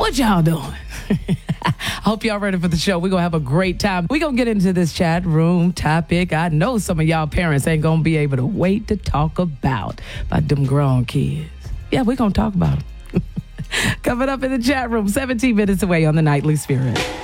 What y'all doing? I hope y'all ready for the show. We're going to have a great time. We're going to get into this chat room topic. I know some of y'all parents ain't going to be able to wait to talk about them grown kids. Yeah, we're going to talk about them. Coming up in the chat room, 17 minutes away on the Nightly Spirit.